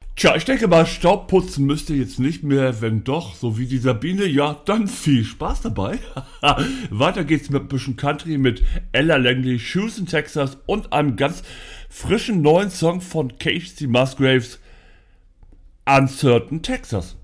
Tja, ich denke mal, Staubputzen müsst ihr jetzt nicht mehr, wenn doch, so wie die Sabine, ja, dann viel Spaß dabei. Weiter geht's mit ein bisschen Country mit Ella Langley, Shoes in Texas und einem ganz frischen neuen Song von Casey Musgraves, Uncertain Texas.